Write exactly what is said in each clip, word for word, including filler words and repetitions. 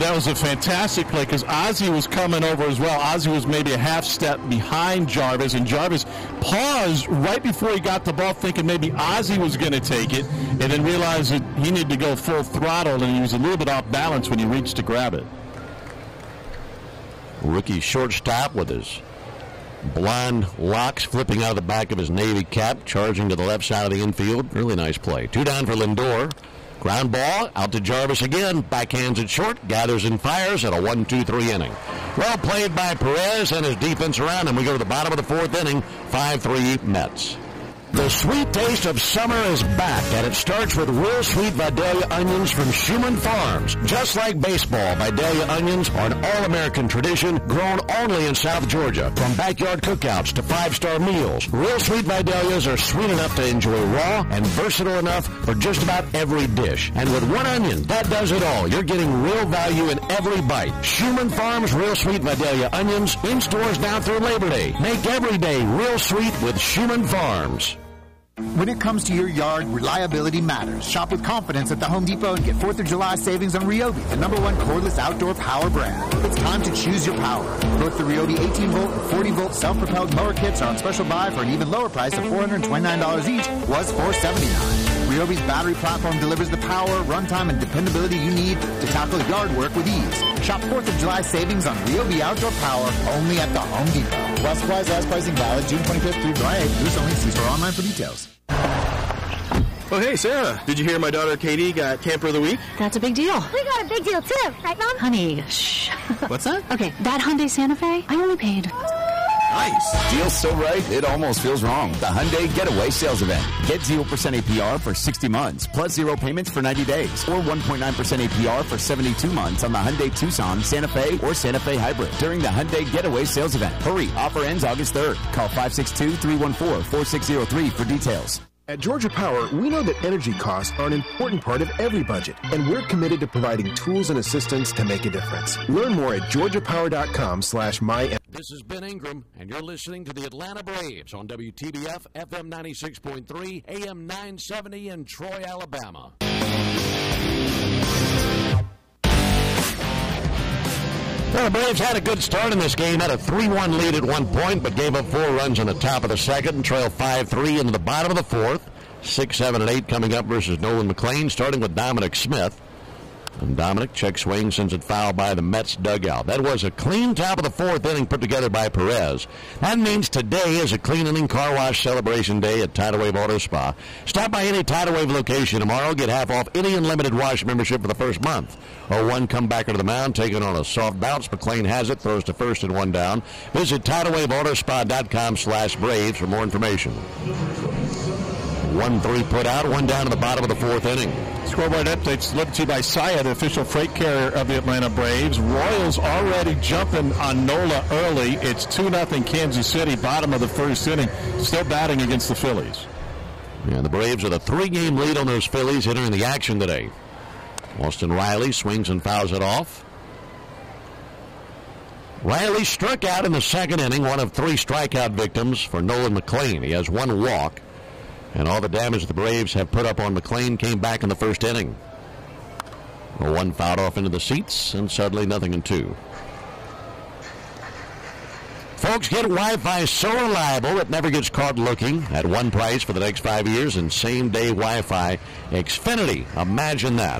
that was a fantastic play because Ozzie was coming over as well. Ozzie was maybe a half step behind Jarvis, and Jarvis paused right before he got the ball thinking maybe Ozzie was going to take it, and then realized that he needed to go full throttle, and he was a little bit off balance when he reached to grab it. Rookie shortstop with his blonde locks flipping out of the back of his Navy cap, charging to the left side of the infield. Really nice play. Two down for Lindor. Ground ball out to Jarvis again. Backhands it short. Gathers and fires at a one two three inning. Well played by Perez and his defense around him. We go to the bottom of the fourth inning. five three Mets. The sweet taste of summer is back, and it starts with real sweet Vidalia onions from Schumann Farms. Just like baseball, Vidalia onions are an all-American tradition grown only in South Georgia. From backyard cookouts to five-star meals, real sweet Vidalias are sweet enough to enjoy raw and versatile enough for just about every dish. And with one onion, that does it all. You're getting real value in every bite. Schumann Farms real sweet Vidalia onions in stores now through Labor Day. Make every day real sweet with Schumann Farms. When it comes to your yard, reliability matters. Shop with confidence at the Home Depot and get fourth of July savings on Ryobi, the number one cordless outdoor power brand. It's time to choose your power. Both the Ryobi eighteen volt and forty volt self-propelled mower kits are on special buy for an even lower price of four hundred twenty-nine dollars each, was four hundred seventy-nine dollars. Ryobi's battery platform delivers the power, runtime, and dependability you need to tackle yard work with ease. Shop fourth of July savings on Ryobi outdoor power only at the Home Depot. While supplies last, pricing valid June twenty-fifth through July eighth. Use only. See store online for details. Oh, hey, Sarah. Did you hear my daughter Katie got Camper of the Week? That's a big deal. We got a big deal, too. Right, Mom? Honey, shh. What's that? Okay, that Hyundai Santa Fe, I only paid. Nice. Deal's so right, it almost feels wrong. The Hyundai Getaway Sales Event. Get zero percent A P R for sixty months, plus zero payments for ninety days, or one point nine percent A P R for seventy-two months on the Hyundai Tucson, Santa Fe, or Santa Fe Hybrid during the Hyundai Getaway Sales Event. Hurry, offer ends August third. Call five six two, three one four, four six zero three for details. At Georgia Power, we know that energy costs are an important part of every budget, and we're committed to providing tools and assistance to make a difference. Learn more at georgiapower.com slash my. This is Ben Ingram, and you're listening to the Atlanta Braves on W T B F, F M ninety-six point three, A M nine seventy in Troy, Alabama. Well, the Braves had a good start in this game, had a three one lead at one point, but gave up four runs in the top of the second and trailed five three into the bottom of the fourth. six, seven, and eight coming up versus Nolan McLean, starting with Dominic Smith. And Dominic, check swing, sends it foul by the Mets dugout. That was a clean top of the fourth inning put together by Perez. That means today is a clean inning car wash celebration day at Tidal Wave Auto Spa. Stop by any Tidal Wave location tomorrow, get half off any unlimited wash membership for the first month. oh one comebacker to the mound, taking on a soft bounce. McLean has it, throws to first and one down. Visit tidal wave auto spa dot com slash Braves for more information. one three put out, one down to the bottom of the fourth inning. Scoreboard updates delivered to you by Saia, the official freight carrier of the Atlanta Braves. Royals already jumping on Nola early. It's two nothing Kansas City, bottom of the first inning. Still batting against the Phillies. Yeah, the Braves with a three-game lead on those Phillies entering the action today. Austin Riley swings and fouls it off. Riley struck out in the second inning, one of three strikeout victims for Nolan McLean. He has one walk. And all the damage the Braves have put up on McLean came back in the first inning. One fouled off into the seats, and suddenly nothing in two. Folks, get Wi-Fi so reliable it never gets caught looking at one price for the next five years and same-day Wi-Fi Xfinity. Imagine that.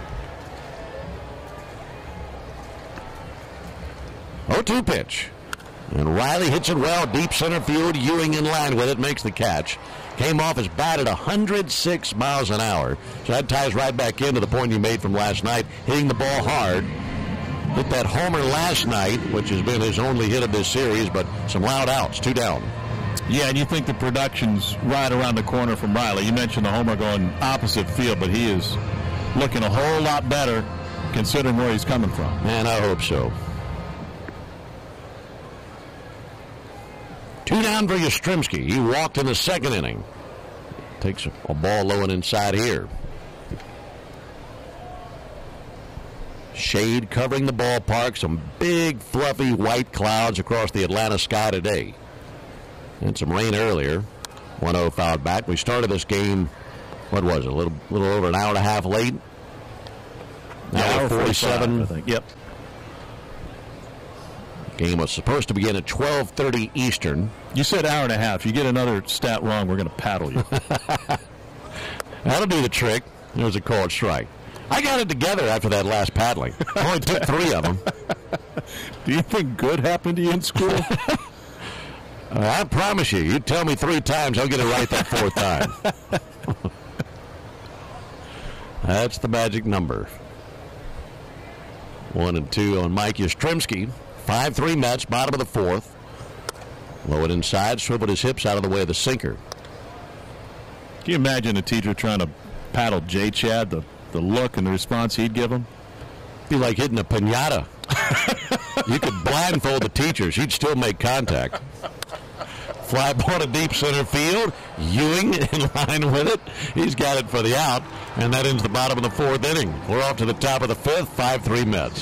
oh two pitch. And Riley hits it well, deep center field. Ewing in line with it, makes the catch. Came off his bat at one hundred six miles an hour. So that ties right back into the point you made from last night, hitting the ball hard. Hit that homer last night, which has been his only hit of this series, but some loud outs, two down. Yeah, and you think the production's right around the corner from Riley. You mentioned the homer going opposite field, but he is looking a whole lot better considering where he's coming from. And I hope so. Two down for Yastrzemski. He walked in the second inning. Takes a ball low and inside here. Shade covering the ballpark. Some big, fluffy white clouds across the Atlanta sky today. And some rain earlier. one oh fouled back. We started this game, what was it, a little, little over an hour and a half late. Now hour forty-seven. I think. Yep. Game was supposed to begin at twelve thirty Eastern. You said hour and a half. You get another stat wrong, we're going to paddle you. That'll do the trick. There was a called strike. I got it together after that last paddling. Only took three of them. Do you think good happened to you in school? uh, I promise you, you tell me three times, I'll get it right that fourth time. That's the magic number. One and two on Mike Yastrzemski. five three Mets, bottom of the fourth. Low it inside, swiveled his hips out of the way of the sinker. Can you imagine a teacher trying to paddle J. Chad, the, the look and the response he'd give him? Be like hitting a piñata. You could blindfold the teacher. She'd still make contact. Fly ball to deep center field. Ewing in line with it. He's got it for the out. And that ends the bottom of the fourth inning. We're off to the top of the fifth. five three Mets.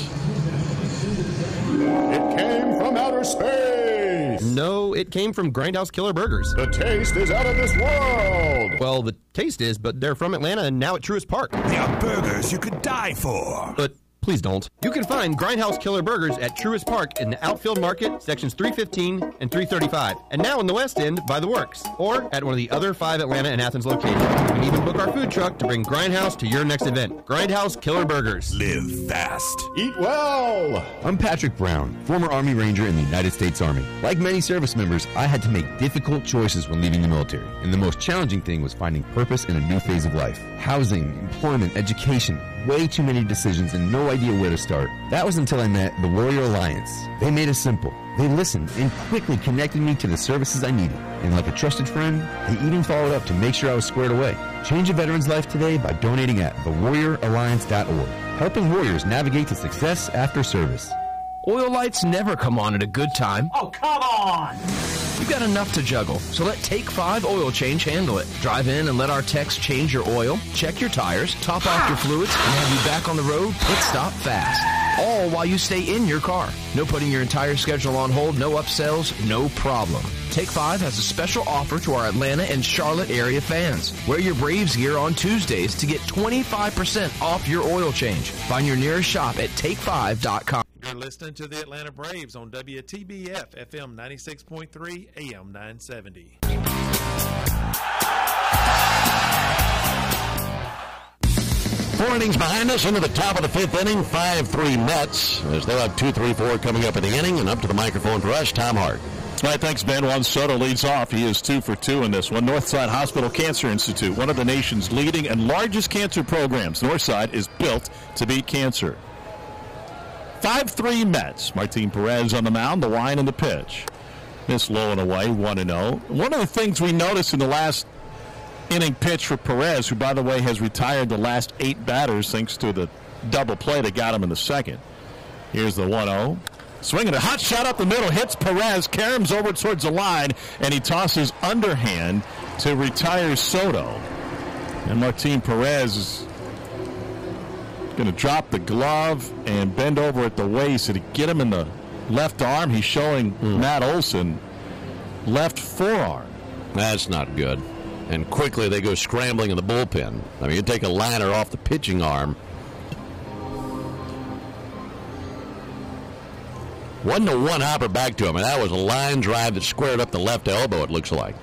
It came from outer space. No, it came from Grindhouse Killer Burgers. The taste is out of this world. Well, the taste is, but they're from Atlanta and now at Truist Park. They are burgers you could die for. But please don't. You can find Grindhouse Killer Burgers at Truist Park in the Outfield Market, sections three fifteen and three thirty-five. And now in the West End by the Works. Or at one of the other five Atlanta and Athens locations. You can even book our food truck to bring Grindhouse to your next event. Grindhouse Killer Burgers. Live fast. Eat well. I'm Patrick Brown, former Army Ranger in the United States Army. Like many service members, I had to make difficult choices when leaving the military. And the most challenging thing was finding purpose in a new phase of life. Housing, employment, education. Way too many decisions and no idea where to start. That was until I met the Warrior Alliance. They made it simple. They listened and quickly connected me to the services I needed. And like a trusted friend, they even followed up to make sure I was squared away. Change a veteran's life today by donating at the warrior alliance dot org. Helping warriors navigate to success after service. Oil lights never come on at a good time. Oh, come on! You've got enough to juggle, so let Take five Oil Change handle it. Drive in and let our techs change your oil, check your tires, top off your fluids, and have you back on the road pit stop fast. All while you stay in your car. No putting your entire schedule on hold, no upsells, no problem. Take five has a special offer to our Atlanta and Charlotte area fans. Wear your Braves gear on Tuesdays to get twenty-five percent off your oil change. Find your nearest shop at take five dot com. You're listening to the Atlanta Braves on W T B F F M ninety-six point three, A M nine seventy. Four innings behind us into the top of the fifth inning. five three Mets as they'll have two three four coming up in the inning. And up to the microphone for us, Tom Hart. All right, thanks, Ben. Juan Soto leads off. He is two for two in this one. Northside Hospital Cancer Institute, one of the nation's leading and largest cancer programs. Northside is built to beat cancer. five three Mets. Martin Perez on the mound, the line and the pitch. Miss low and away, one and oh. One of the things we noticed in the last inning pitch for Perez, who, by the way, has retired the last eight batters thanks to the double play that got him in the second. Here's the one oh. Swinging a hot shot up the middle, hits Perez, caroms over towards the line, and he tosses underhand to retire Soto. And Martin Perez is going to drop the glove and bend over at the waist to get him in the left arm. He's showing mm. Matt Olson left forearm. That's not good. And quickly they go scrambling in the bullpen. I mean, you take a liner off the pitching arm. One to one hopper back to him, and that was a line drive that squared up the left elbow, it looks like.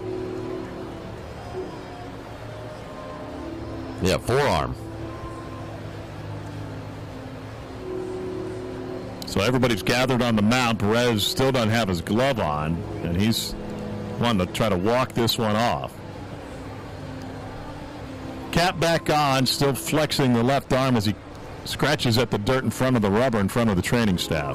Yeah, forearm. So everybody's gathered on the mound. Perez still doesn't have his glove on, and he's wanting to try to walk this one off. Cap back on, still flexing the left arm as he scratches at the dirt in front of the rubber in front of the training staff.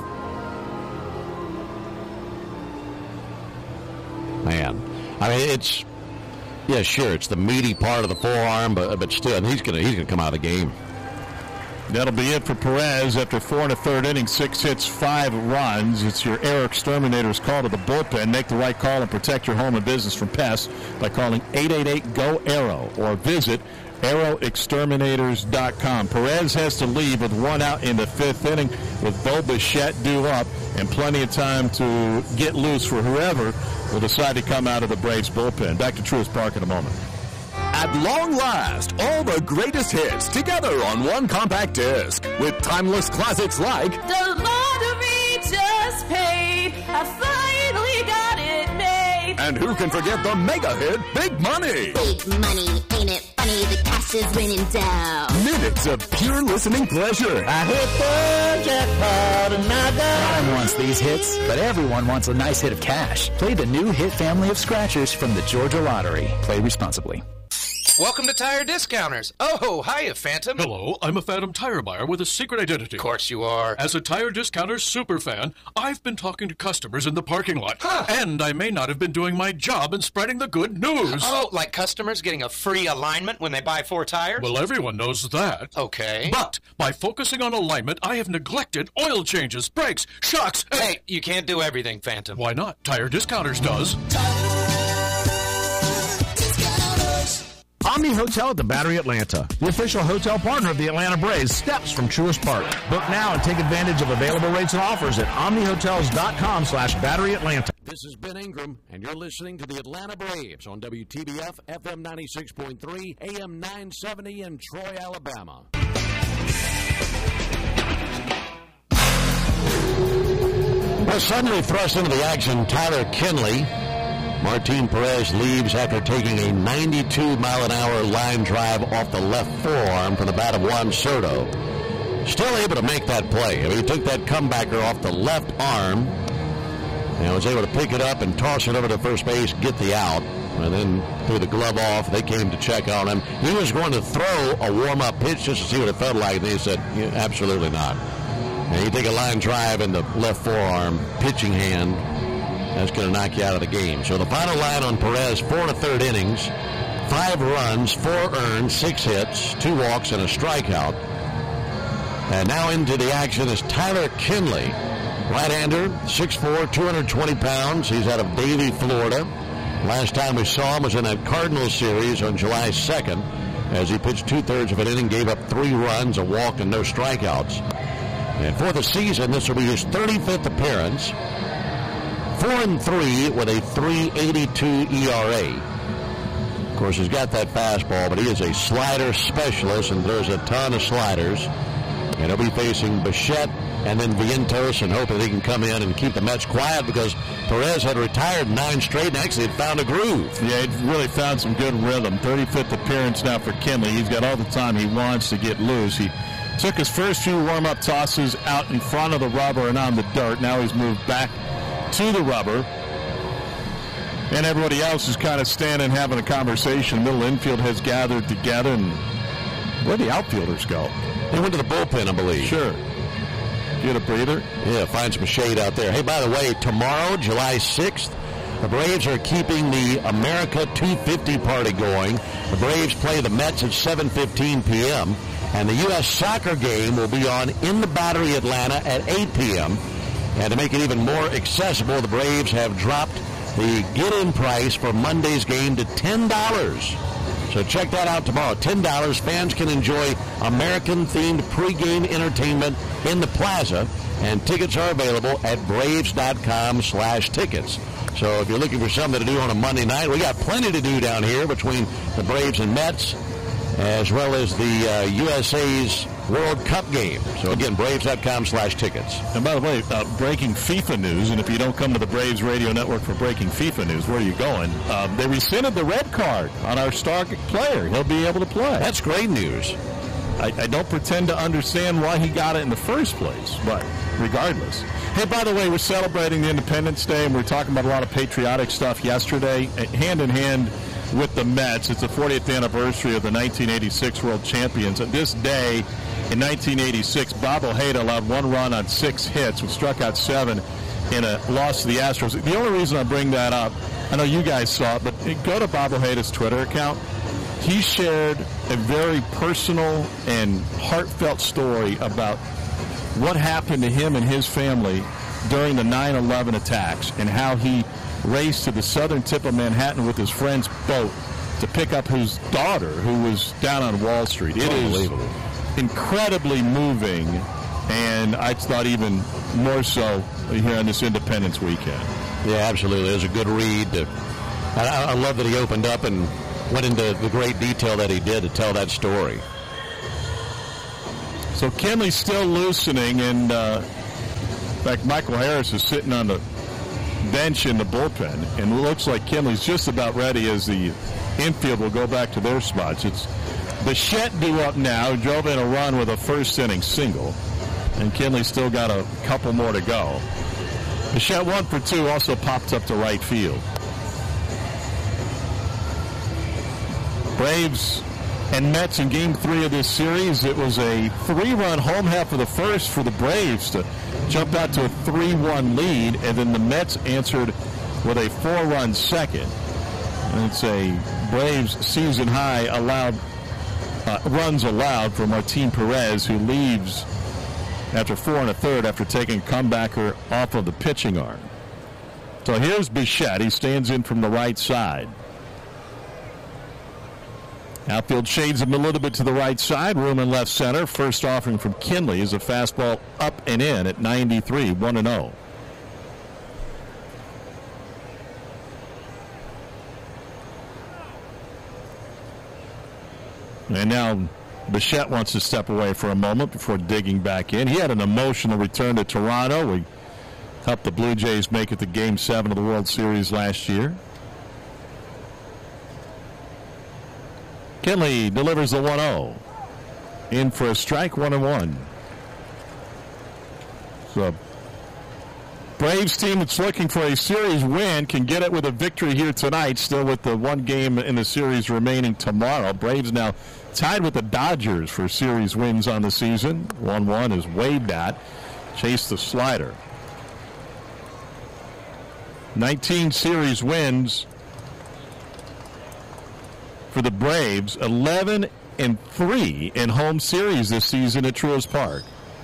Man, I mean, it's, yeah, sure, it's the meaty part of the forearm, but but still, and he's gonna he's gonna come out of the game. That'll be it for Perez after four and a third inning, six hits, five runs. It's your Air Exterminator's call to the bullpen. Make the right call and protect your home and business from pests by calling eight eight eight, G O, ARROW or visit arrow exterminators dot com. Perez has to leave with one out in the fifth inning with Bo Bichette due up and plenty of time to get loose for whoever will decide to come out of the Braves bullpen. Back to Truist Park in a moment. At long last, all the greatest hits together on one compact disc with timeless classics like The lottery just paid. I finally got it made. And who can forget the mega hit Big Money? Big money, ain't it funny? The cash is raining down. Minutes of pure listening pleasure. I hit the jackpot and I got. No one wants these hits, but everyone wants a nice hit of cash. Play the new hit family of scratchers from the Georgia Lottery. Play responsibly. Welcome to Tire Discounters. Oh, hiya, Phantom. Hello, I'm a Phantom tire buyer with a secret identity. Of course you are. As a Tire Discounters superfan, I've been talking to customers in the parking lot. Huh. And I may not have been doing my job in spreading the good news. Oh, like customers getting a free alignment when they buy four tires? Well, everyone knows that. Okay. But by focusing on alignment, I have neglected oil changes, brakes, shocks. And... Hey, you can't do everything, Phantom. Why not? Tire Discounters does. Omni Hotel at the Battery Atlanta, the official hotel partner of the Atlanta Braves, steps from Truist Park. Book now and take advantage of available rates and offers at omnihotels.com slash Battery Atlanta. This is Ben Ingram, and you're listening to the Atlanta Braves on W T B F, F M ninety-six point three, A M nine seventy in Troy, Alabama. Well, suddenly thrust into the action, Tyler Kinley. Martin Perez leaves after taking a ninety-two mile an hour line drive off the left forearm from the bat of Juan Soto. Still able to make that play. I mean, he took that comebacker off the left arm and was able to pick it up and toss it over to first base, get the out. And then threw the glove off. They came to check on him. He was going to throw a warm-up pitch just to see what it felt like, and he said, yeah, absolutely not. And you take a line drive in the left forearm, pitching hand, that's going to knock you out of the game. So the final line on Perez, four and a third innings, five runs, four earned, six hits, two walks, and a strikeout. And now into the action is Tyler Kinley, right-hander, six foot four, two hundred twenty pounds. He's out of Davie, Florida. Last time we saw him was in that Cardinals series on July second, as he pitched two-thirds of an inning, gave up three runs, a walk, and no strikeouts. And for the season, this will be his thirty-fifth appearance. Four and three with a three eighty-two E R A. Of course, he's got that fastball, but he is a slider specialist and throws a ton of sliders. And he'll be facing Bichette and then Vientos and hoping he can come in and keep the Mets quiet because Perez had retired nine straight and actually had found a groove. Yeah, he really found some good rhythm. thirty-fifth appearance now for Kinley. He's got all the time he wants to get loose. He took his first few warm-up tosses out in front of the rubber and on the dirt. Now he's moved back to the rubber. And everybody else is kind of standing having a conversation. Middle infield has gathered together. And where'd the outfielders go? They went to the bullpen, I believe. Sure. Get a breather. Yeah, find some shade out there. Hey, by the way, tomorrow, July sixth, the Braves are keeping the America two fifty party going. The Braves play the Mets at seven fifteen p.m. And the U S soccer game will be on in the Battery Atlanta at eight p.m. And to make it even more accessible, the Braves have dropped the get-in price for Monday's game to ten dollars. So check that out tomorrow. ten dollars. Fans can enjoy American-themed pregame entertainment in the plaza. And tickets are available at braves.com slash tickets. So if you're looking for something to do on a Monday night, we got plenty to do down here between the Braves and Mets, as well as the uh, U S A's World Cup game. So again, braves.com slash tickets. And by the way, uh, breaking FIFA news, and if you don't come to the Braves Radio Network for breaking FIFA news, where are you going? Uh, they rescinded the red card on our star player. He'll be able to play. That's great news. I, I don't pretend to understand why he got it in the first place, but regardless. Hey, by the way, we're celebrating the Independence Day, and we were talking about a lot of patriotic stuff yesterday, hand in hand with the Mets. It's the fortieth anniversary of the nineteen eighty-six World Champions. At this day, in nineteen eighty-six, Bob Ojeda allowed one run on six hits, which struck out seven in a loss to the Astros. The only reason I bring that up, I know you guys saw it, but go to Bob Ojeda's Twitter account. He shared a very personal and heartfelt story about what happened to him and his family during the nine eleven attacks and how he raced to the southern tip of Manhattan with his friend's boat to pick up his daughter who was down on Wall Street. It is incredibly moving, and I thought even more so here on this Independence weekend. Yeah, absolutely. It was a good read. I, I love that he opened up and went into the great detail that he did to tell that story. So Kinley's still loosening, and uh, in fact, Michael Harris is sitting on the bench in the bullpen, and it looks like Kinley's just about ready as the infield will go back to their spots. It's Bichette due up now, who drove in a run with a first inning single, and Kinley's still got a couple more to go. Bichette one for two also popped up to right field. Braves and Mets in game three of this series. It was a three-run home half of the first for the Braves to jump out to a three one lead, and then the Mets answered with a four-run second. And it's a Braves season high allowed uh, runs allowed for Martin Perez, who leaves after four and a third after taking a comebacker off of the pitching arm. So here's Bichette. He stands in from the right side. Outfield shades him a little bit to the right side. Room in left center. First offering from Kinley is a fastball up and in at ninety-three, one and oh. And now Bichette wants to step away for a moment before digging back in. He had an emotional return to Toronto. We helped the Blue Jays make it to Game seven of the World Series last year. Kinley delivers the one oh. In for a strike, one and one. So, Braves team that's looking for a series win can get it with a victory here tonight, still with the one game in the series remaining tomorrow. Braves now tied with the Dodgers for series wins on the season. one one is waved at. Chase the slider. nineteen series wins for the Braves, eleven and three in home series this season at Truist Park.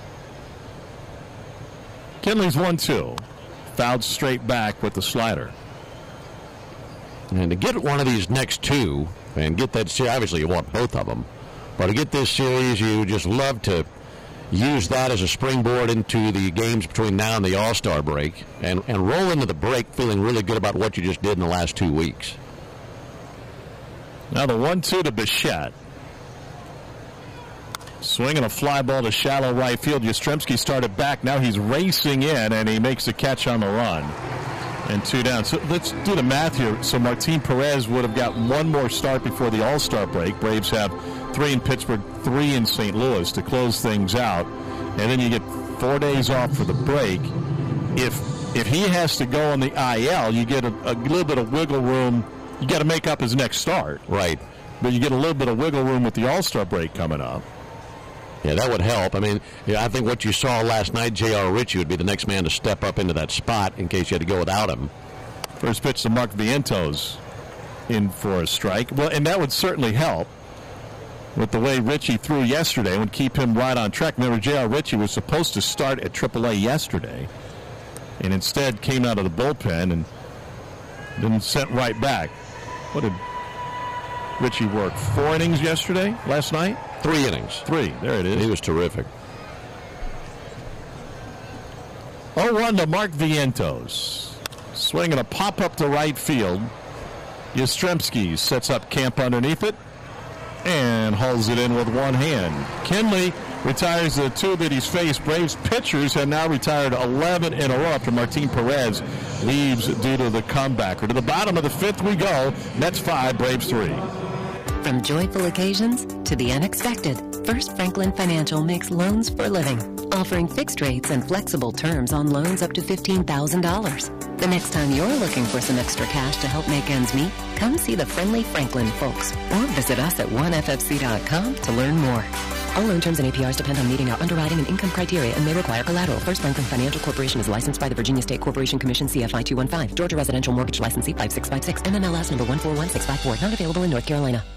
Kinley's one two. Fouled straight back with the slider. And to get one of these next two and get that series, obviously you want both of them, but to get this series, you just love to use that as a springboard into the games between now and the All-Star break, and, and roll into the break feeling really good about what you just did in the last two weeks. Now the one two to Bichette. Swinging a fly ball to shallow right field. Yastrzemski started back. Now he's racing in, and he makes the catch on the run. And two down. So let's do the math here. So Martin Perez would have got one more start before the All-Star break. Braves have three in Pittsburgh, three in Saint Louis to close things out. And then you get four days off for the break. If if he has to go on the I L, you get a, a little bit of wiggle room. You got to make up his next start. Right. But you get a little bit of wiggle room with the All-Star break coming up. Yeah, that would help. I mean, yeah, I think what you saw last night, J R. Ritchie would be the next man to step up into that spot in case you had to go without him. First pitch to Mark Vientos in for a strike. Well, and that would certainly help with the way Ritchie threw yesterday. It would keep him right on track. Remember, J R. Ritchie was supposed to start at triple A yesterday and instead came out of the bullpen and then sent right back. What did Ritchie work? Four innings yesterday, last night? Three innings. Three. There it is. He was terrific. oh one to Mark Vientos. Swinging a pop-up to right field. Yastrzemski sets up camp underneath it and hauls it in with one hand. Kinley retires the two that he's faced. Braves pitchers have now retired eleven in a row after Martin Perez leaves due to the comebacker. To the bottom of the fifth we go. Mets five, Braves three. From joyful occasions to the unexpected, First Franklin Financial makes loans for a living, offering fixed rates and flexible terms on loans up to fifteen thousand dollars. The next time you're looking for some extra cash to help make ends meet, come see the friendly Franklin folks or visit us at one f f c dot com to learn more. All loan terms and A P Rs depend on meeting our underwriting and income criteria and may require collateral. First Franklin Financial Corporation is licensed by the Virginia State Corporation Commission C F I two one five. Georgia Residential Mortgage Licensee five six five six. M M L S number one four one six five four. Not available in North Carolina.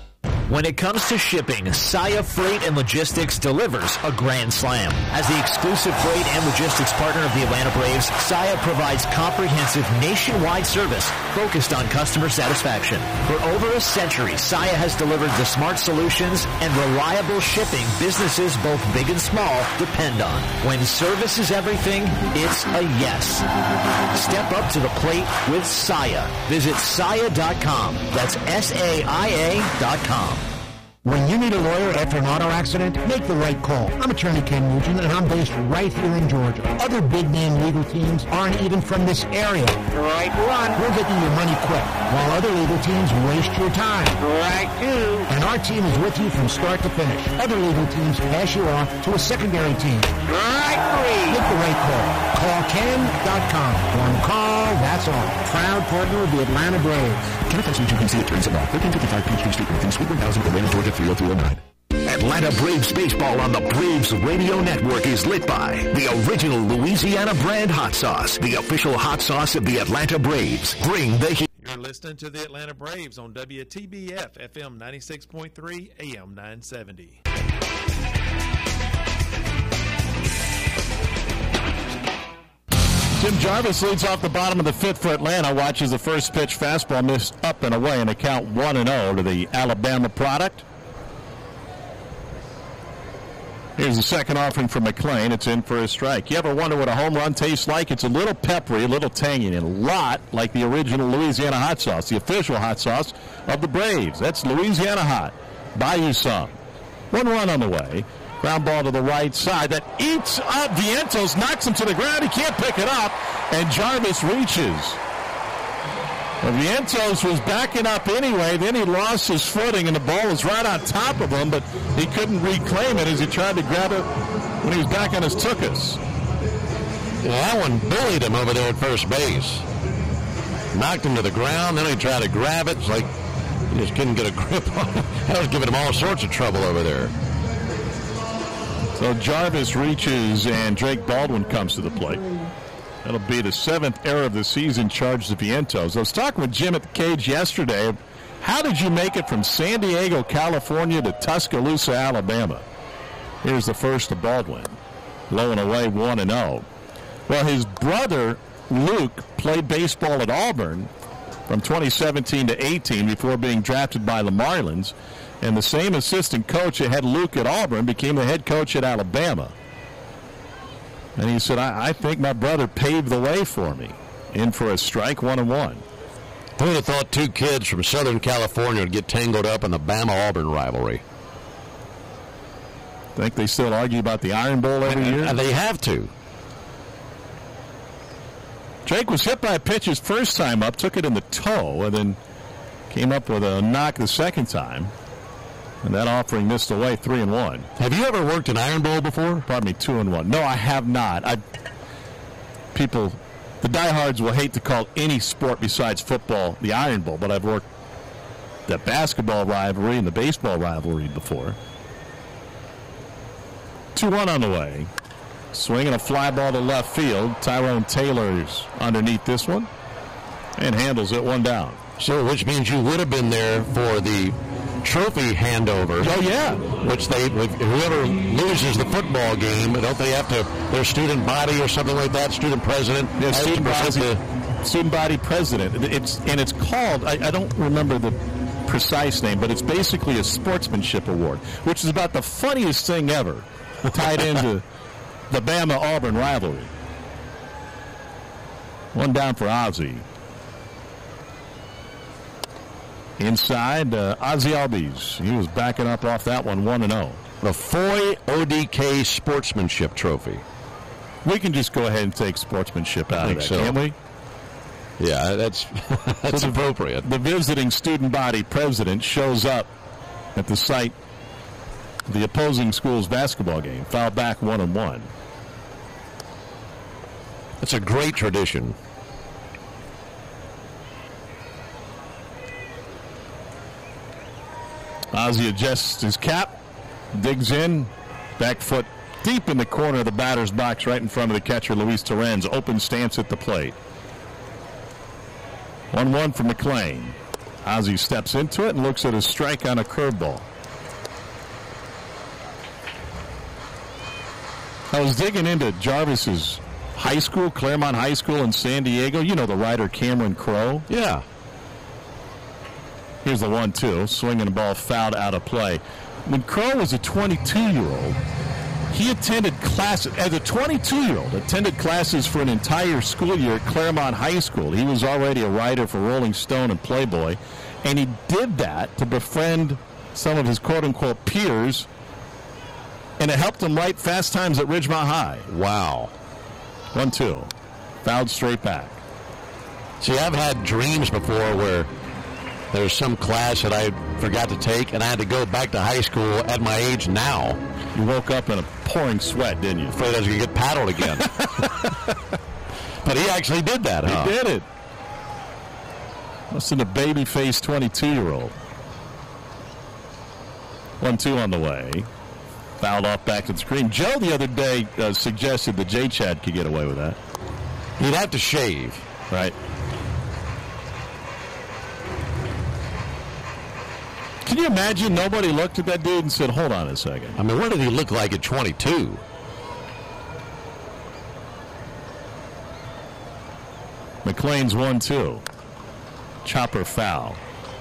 When it comes to shipping, Saia Freight and Logistics delivers a grand slam. As the exclusive freight and logistics partner of the Atlanta Braves, Saia provides comprehensive nationwide service focused on customer satisfaction. For over a century, Saia has delivered the smart solutions and reliable shipping businesses both big and small depend on. When service is everything, it's a yes. Step up to the plate with Saia. Visit saia dot com. That's S A I A dot com. When you need a lawyer after an auto accident, make the right call. I'm attorney Ken Nugent, and I'm based right here in Georgia. Other big-name legal teams aren't even from this area. Right one. We're getting your money quick, while other legal teams waste your time. Right two. And our team is with you from start to finish. Other legal teams pass you off to a secondary team. Right three. Make the right call. Call Ken dot com. One call, that's all. Proud partner of the Atlanta Braves. Kenneth Hudson, G P C Attorneys at Law, thirteen fifty-five Peachtree Street, North, Suite one thousand, Atlanta, Georgia, three oh three oh nine. Atlanta Braves baseball on the Braves Radio Network is lit by the original Louisiana brand hot sauce, the official hot sauce of the Atlanta Braves. Bring the heat. You're listening to the Atlanta Braves on W T B F F M ninety-six point three, A M nine seventy. Tim Jarvis leads off the bottom of the fifth for Atlanta. Watches the first pitch fastball missed up and away and a count one and oh to the Alabama product. Here's the second offering for McClain. It's in for a strike. You ever wonder what a home run tastes like? It's a little peppery, a little tangy, and a lot like the original Louisiana hot sauce, the official hot sauce of the Braves. That's Louisiana Hot. Buy you some. One run on the way. Ground ball to the right side. That eats up Vientos, knocks him to the ground. He can't pick it up, and Jarvis reaches. Well, Vientos was backing up anyway. Then he lost his footing, and the ball was right on top of him, but he couldn't reclaim it as he tried to grab it when he was back on his tuchus. Well, that one bullied him over there at first base. Knocked him to the ground, then he tried to grab it. It's like he just couldn't get a grip on it. That was giving him all sorts of trouble over there. So Jarvis reaches, and Drake Baldwin comes to the plate. That'll be the seventh error of the season charged to Vientos. I was talking with Jim at the cage yesterday. How did you make it from San Diego, California to Tuscaloosa, Alabama? Here's the first to Baldwin. Low and away, one and oh. Well, his brother, Luke, played baseball at Auburn from twenty seventeen to eighteen before being drafted by the Marlins. And the same assistant coach that had Luke at Auburn became the head coach at Alabama. And he said, I, I think my brother paved the way for me. In for a strike, one and one. Who would have thought two kids from Southern California would get tangled up in the Bama-Auburn rivalry? Think they still argue about the Iron Bowl every and, year? And they have to. Drake was hit by a pitch his first time up, took it in the toe, and then came up with a knock the second time. And that offering missed away, three and one. Have you ever worked an Iron Bowl before? Pardon me, two and one. No, I have not. I people, the diehards will hate to call any sport besides football the Iron Bowl, but I've worked the basketball rivalry and the baseball rivalry before. two one on the way. Swinging a fly ball to left field. Tyrone Taylor's underneath this one and handles it, one down. So, which means you would have been there for the trophy handover. Oh, yeah. Which they, whoever loses the football game, don't they have to, their student body or something like that, student president? Yeah, student body, the, student body president. It's And it's called, I, I don't remember the precise name, but it's basically a sportsmanship award, which is about the funniest thing ever tied into the Bama-Auburn rivalry. One down for Ozzie. Inside, uh, Ozzie Albies. He was backing up off that one, one and oh. The Foy O D K Sportsmanship Trophy. We can just go ahead and take sportsmanship out of that, so. Can't we? Yeah, that's that's so the, appropriate. The visiting student body president shows up at the site of the opposing school's basketball game. Foul back, one and one. That's a great tradition. Ozzie adjusts his cap, digs in, back foot deep in the corner of the batter's box right in front of the catcher, Luis Torrens. Open stance at the plate. one one for McClain. Ozzie steps into it and looks at his strike on a curveball. I was digging into Jarvis's high school, Claremont High School in San Diego. You know the writer Cameron Crowe? Yeah. Here's the one two, swinging the ball fouled out of play. When Crowe was a twenty-two-year-old, he attended classes, as a twenty-two-year-old, attended classes for an entire school year at Claremont High School. He was already a writer for Rolling Stone and Playboy, and he did that to befriend some of his quote-unquote peers, and it helped him write Fast Times at Ridgemont High. Wow. one two. Fouled straight back. See, I've had dreams before where there's some class that I forgot to take, and I had to go back to high school at my age now. You woke up in a pouring sweat, didn't you? Afraid I was going to get paddled again. But he actually did that, huh? He did it. Listen to baby-faced twenty-two-year-old. one two on the way. Fouled off back to the screen. Joe the other day uh, suggested that J-Chad could get away with that. He'd have to shave. Right. Can you imagine nobody looked at that dude and said, hold on a second? I mean, what did he look like at twenty-two? McLean's one two. Chopper foul.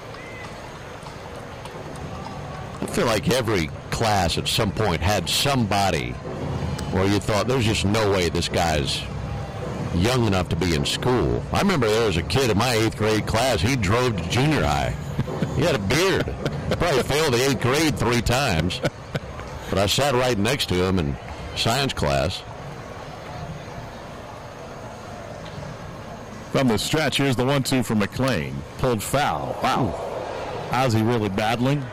I feel like every class at some point had somebody where you thought there's just no way this guy's young enough to be in school. I remember there was a kid in my eighth grade class. He drove to junior high. He had a beard. Probably failed the eighth grade three times. But I sat right next to him in science class. From the stretch, here's the one two for McLean. Pulled foul. Wow. Ozzie really battling?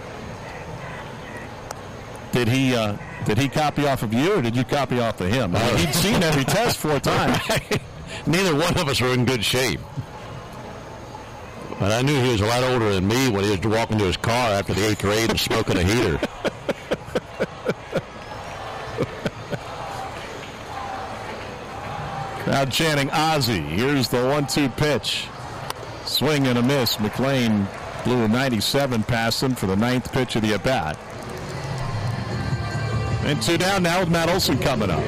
Did he uh, did he copy off of you, or did you copy off of him? I mean, he'd seen every test four times. Neither one of us were in good shape. But I knew he was a lot older than me when he was walking to his car after the eighth grade and smoking a heater. Crowd chanting Ozzie. Here's the one two pitch. Swing and a miss. McLean blew a ninety-seven past him for the ninth pitch of the at-bat. And two down now with Matt Olson coming up.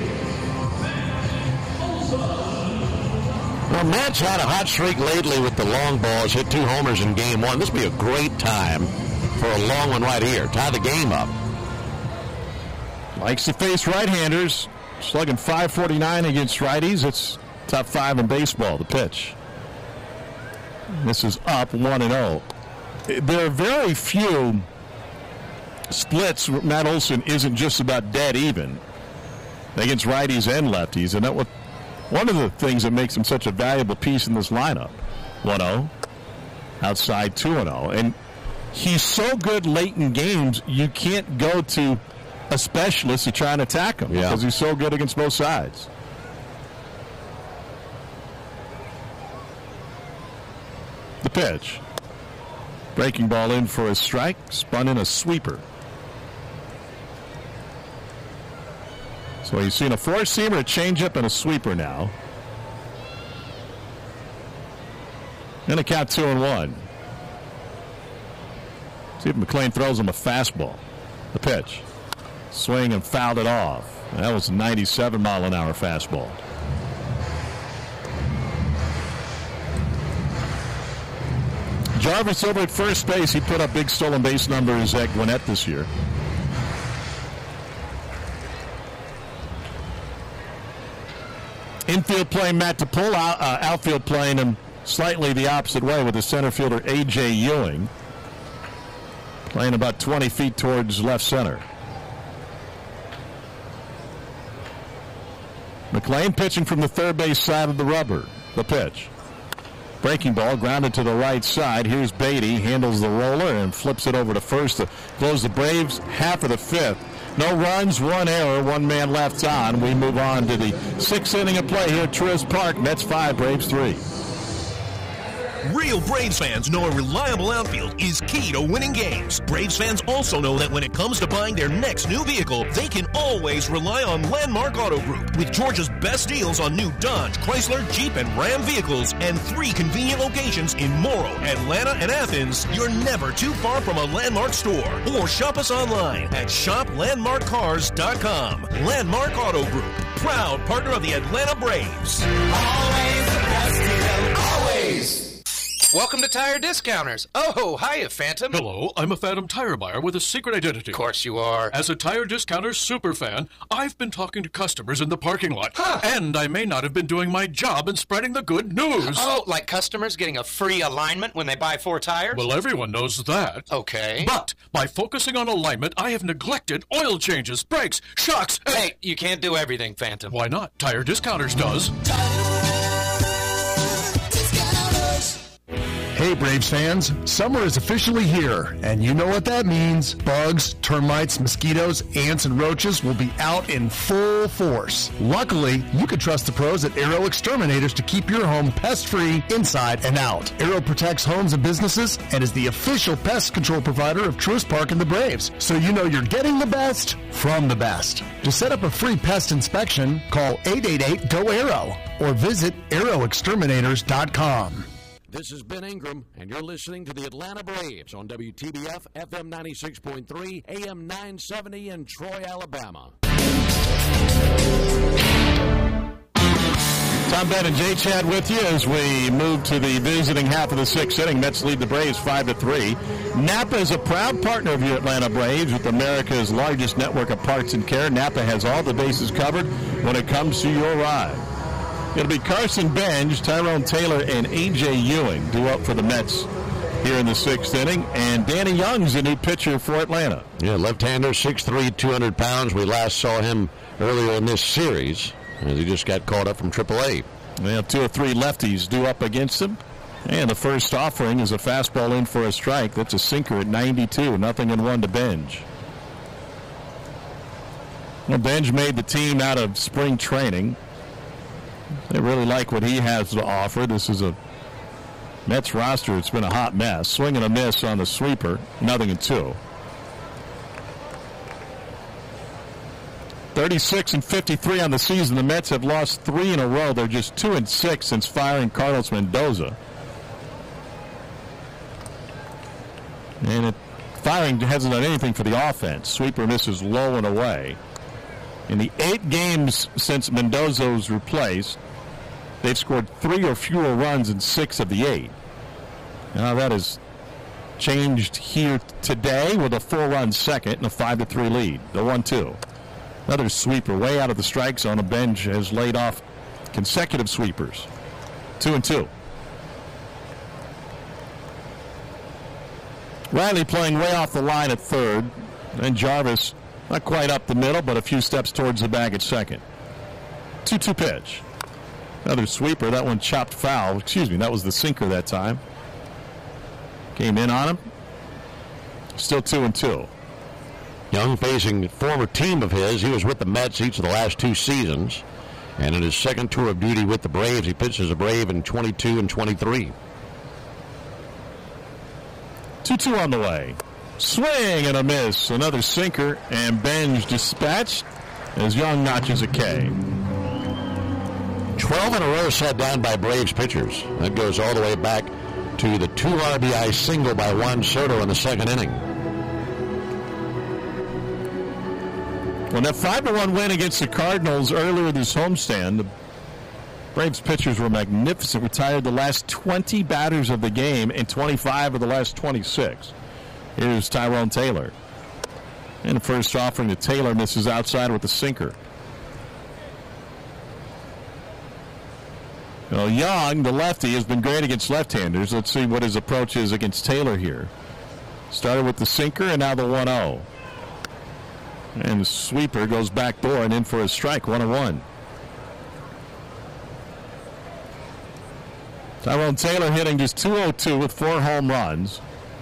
Well, Matt's had a hot streak lately with the long balls. Hit two homers in game one. This would be a great time for a long one right here. Tie the game up. Likes to face right-handers. Slugging five forty-nine against righties. It's top five in baseball, the pitch. This is up one and oh. There are very few splits where Matt Olson isn't just about dead even against righties and lefties. And that was one of the things that makes him such a valuable piece in this lineup. one oh. Outside two and oh. And he's so good late in games, you can't go to a specialist to try and attack him, yeah, because he's so good against both sides. The pitch. Breaking ball in for a strike. Spun in a sweeper. So he's seen a four-seamer, a changeup, and a sweeper now. And a count two and one. See if McLean throws him a fastball. The pitch. Swing and fouled it off. That was a ninety-seven mile an hour fastball. Jarvis over at first base. He put up big stolen base numbers at Gwinnett this year. Infield playing Matt DePull, out, uh, outfield playing him slightly the opposite way with the center fielder A J Ewing. Playing about twenty feet towards left center. McLean pitching from the third base side of the rubber. The pitch. Breaking ball grounded to the right side. Here's Beatty, handles the roller and flips it over to first to close the Braves half of the fifth. No runs, one error, one man left on. We move on to the sixth inning of play here at Truist Park. Mets five, Braves three. Real Braves fans know a reliable outfield is key to winning games. Braves fans also know that when it comes to buying their next new vehicle, they can always rely on Landmark Auto Group. With Georgia's best deals on new Dodge, Chrysler, Jeep, and Ram vehicles, and three convenient locations in Morrow, Atlanta, and Athens, you're never too far from a Landmark store. Or shop us online at shop landmark cars dot com. Landmark Auto Group, proud partner of the Atlanta Braves. Always the best deal, always. Welcome to Tire Discounters. Oh, hiya, Phantom. Hello, I'm a Phantom tire buyer with a secret identity. Of course you are. As a Tire Discounters super fan, I've been talking to customers in the parking lot. Huh. And I may not have been doing my job in spreading the good news. Oh, like customers getting a free alignment when they buy four tires? Well, everyone knows that. Okay. But by focusing on alignment, I have neglected oil changes, brakes, shocks. And... Hey, you can't do everything, Phantom. Why not? Tire Discounters does. Hey Braves fans, summer is officially here, and you know what that means. Bugs, termites, mosquitoes, ants, and roaches will be out in full force. Luckily, you can trust the pros at Aero Exterminators to keep your home pest-free inside and out. Aero protects homes and businesses and is the official pest control provider of Truist Park and the Braves, so you know you're getting the best from the best. To set up a free pest inspection, call eight eight eight, G O, A E R O or visit aero exterminators dot com. This is Ben Ingram, and you're listening to the Atlanta Braves on W T B F, F M ninety-six point three, A M nine seventy in Troy, Alabama. Tom, Ben, and Jay Chad with you as we move to the visiting half of the sixth inning. Mets lead the Braves five to three. Napa is a proud partner of your Atlanta Braves with America's largest network of parts and care. Napa has all the bases covered when it comes to your ride. It'll be Carson Benj, Tyrone Taylor, and A J Ewing due up for the Mets here in the sixth inning. And Danny Young's a new pitcher for Atlanta. Yeah, left-hander, six three, two hundred pounds. We last saw him earlier in this series as he just got called up from triple A. We have two or three lefties due up against him. And the first offering is a fastball in for a strike. That's a sinker at ninety-two. Nothing in one to Benj. Well, Benj made the team out of spring training. They really like what he has to offer. This is a Mets roster. It's been a hot mess. Swing and a miss on the sweeper. Nothing in two. thirty-six and fifty-three on the season. The Mets have lost three in a row. They're just two and six since firing Carlos Mendoza. And it, firing hasn't done anything for the offense. Sweeper misses low and away. In the eight games since Mendoza was replaced, they've scored three or fewer runs in six of the eight. Now that has changed here today with a four-run second and a five to three lead. The one two. Another sweeper way out of the strike zone. A Benj has laid off consecutive sweepers. Two and two. Riley playing way off the line at third. And Jarvis not quite up the middle, but a few steps towards the bag at second. two two pitch. Another sweeper. That one chopped foul. Excuse me, that was the sinker that time. Came in on him. Still two and two. Young facing a former team of his. He was with the Mets each of the last two seasons. And in his second tour of duty with the Braves, he pitched as a Brave in twenty-two and twenty-three. two two on the way. Swing and a miss. Another sinker, and Benj dispatched as Young notches a K. twelve in a row set down by Braves pitchers. That goes all the way back to the two R B I single by Juan Soto in the second inning. Well, that five to one win against the Cardinals earlier this homestand, the Braves pitchers were magnificent. Retired the last twenty batters of the game and twenty-five of the last twenty-six. Here's Tyrone Taylor. And the first offering to Taylor misses outside with the sinker. Well, Young, the lefty, has been great against left-handers. Let's see what his approach is against Taylor here. Started with the sinker and now the one oh. And the sweeper goes back door and in for a strike, one and one. Tyrone Taylor hitting just two oh two with four home runs.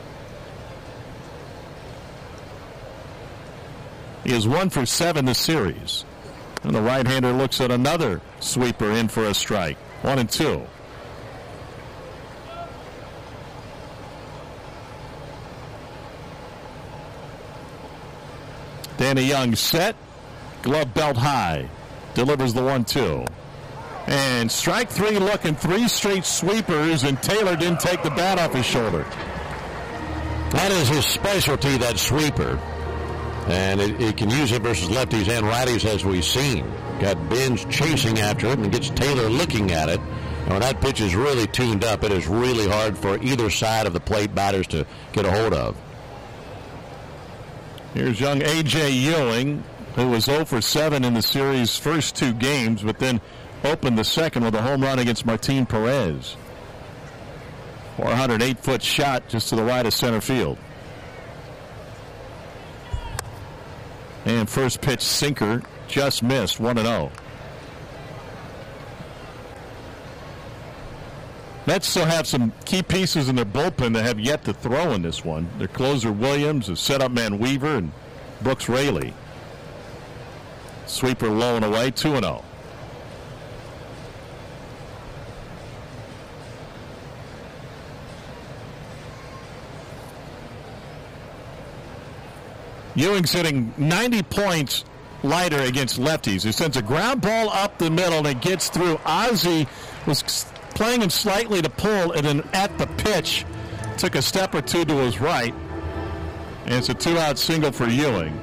He is one for seven this series. And the right-hander looks at another sweeper in for a strike. One and two. Danny Young set, glove belt high, delivers the one two. And strike three looking, three straight sweepers, and Taylor didn't take the bat off his shoulder. That is his specialty, that sweeper. And it, it can use it versus lefties and righties, as we've seen. Got Benz chasing after it and gets Taylor looking at it. And when that pitch is really tuned up, it is really hard for either side of the plate batters to get a hold of. Here's young A J Ewing, who was oh for seven in the series' first two games, but then opened the second with a home run against Martin Perez. four oh eight foot shot just to the right of center field. And first pitch sinker just missed, one and oh. Mets still have some key pieces in their bullpen that have yet to throw in this one. Their closer Williams, the setup man Weaver, and Brooks Raley. Sweeper low and away, two and oh. Ewing's hitting ninety points lighter against lefties. He sends a ground ball up the middle and it gets through. Ozzie was playing him slightly to pull, and then at the pitch took a step or two to his right. And it's a two-out single for Ewing.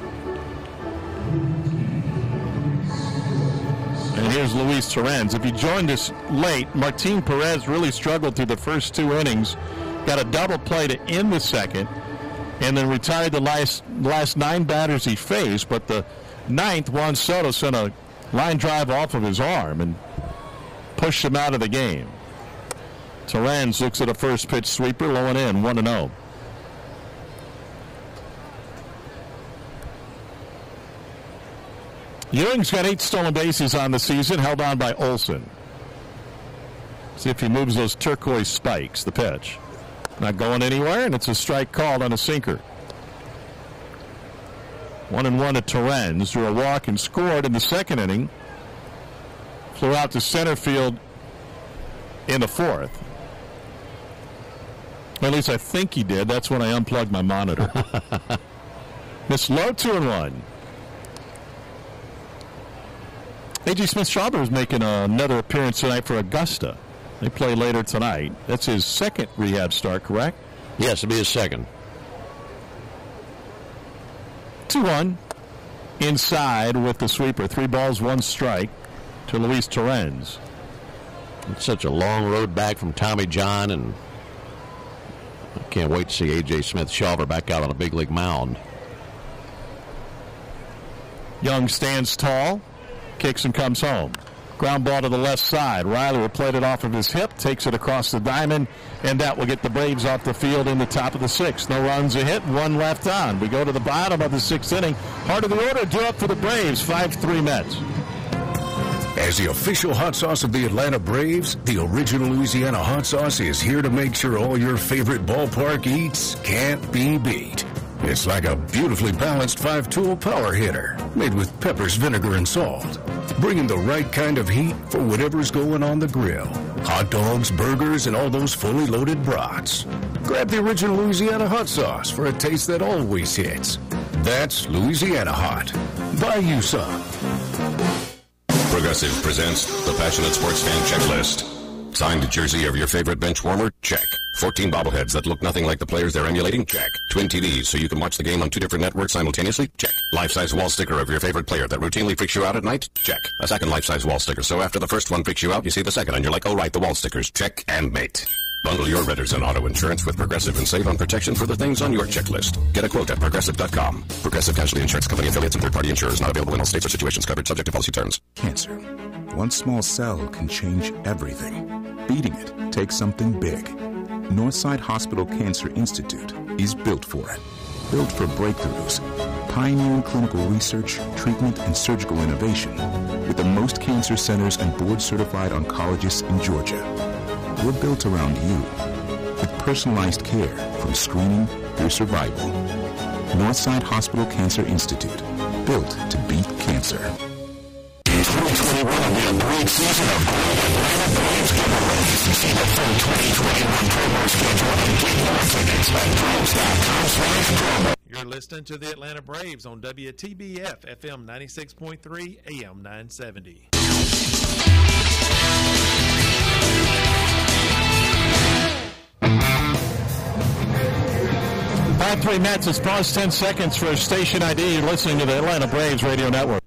And here's Luis Torrens. If you joined us late, Martin Perez really struggled through the first two innings. Got a double play to end the second, and then retired the last last nine batters he faced. But the ninth, Juan Soto sent a line drive off of his arm and pushed him out of the game. Torrens looks at a first pitch sweeper, low and in, one and oh. Ewing's got eight stolen bases on the season, held on by Olson. See if he moves those turquoise spikes, the pitch. Not going anywhere, and it's a strike called on a sinker. One and one to Torrens, drew a walk and scored in the second inning. Flew out to center field in the fourth. At least I think he did. That's when I unplugged my monitor. Miss Low, two and one. A J Smith-Shawver is making another appearance tonight for Augusta. They play later tonight. That's his second rehab start, correct? Yes, it'll be his second. two one. Inside with the sweeper. Three balls, one strike to Luis Torrens. It's such a long road back from Tommy John, and I can't wait to see A J Smith-Shawver back out on a big league mound. Young stands tall, kicks and comes home. Ground ball to the left side. Riley will play it off of his hip, takes it across the diamond, and that will get the Braves off the field in the top of the sixth. No runs a hit, one left on. We go to the bottom of the sixth inning. Heart of the order, due up for the Braves, five three Mets. As the official hot sauce of the Atlanta Braves, the original Louisiana hot sauce is here to make sure all your favorite ballpark eats can't be beat. It's like a beautifully balanced five-tool power hitter made with peppers, vinegar, and salt, bringing the right kind of heat for whatever's going on the grill. Hot dogs, burgers, and all those fully loaded brats. Grab the original Louisiana hot sauce for a taste that always hits. That's Louisiana Hot. Buy you some. Progressive presents the Passionate Sports Fan Checklist. Signed jersey of your favorite bench warmer? Check. fourteen bobbleheads that look nothing like the players they're emulating? Check. Twin T Vs so you can watch the game on two different networks simultaneously? Check. Life-size wall sticker of your favorite player that routinely freaks you out at night? Check. A second life-size wall sticker, so after the first one freaks you out, you see the second and you're like, oh right, the wall stickers. Check and mate. Bundle your renters and auto insurance with Progressive and save on protection for the things on your checklist. Get a quote at Progressive dot com. Progressive Casualty Insurance Company affiliates and third-party insurers not available in all states or situations covered subject to policy terms. Cancer. One small cell can change everything. Beating it takes something big. Northside Hospital Cancer Institute is built for it. Built for breakthroughs, pioneering clinical research, treatment, and surgical innovation with the most cancer centers and board-certified oncologists in Georgia. We're built around you with personalized care from screening through survival. Northside Hospital Cancer Institute, built to beat cancer. twenty twenty-one will be a great season of great Atlanta Braves giveaways. See the full twenty twenty-one promo schedule and get your tickets at Braves dot com slash promo. You're listening to the Atlanta Braves on W T B F F M ninety-six point three A M nine seventy. five three Mets. It's past ten seconds for station I D. You're listening to the Atlanta Braves Radio Network.